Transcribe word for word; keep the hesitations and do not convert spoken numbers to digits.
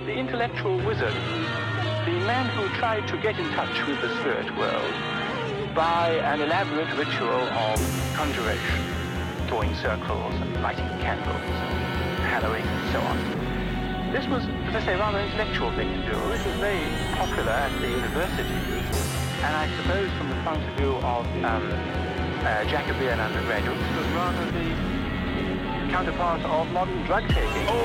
the intellectual wizard, the man who tried to get in touch with the spirit world by an elaborate ritual of conjuration, drawing circles and lighting candles, hallowing and so on. This was, as I say, a rather intellectual thing to do. It was very popular at the universities, and I suppose from the point of view of um, uh, Jacobean undergraduates, it was rather the counterpart of modern drug taking. Oh,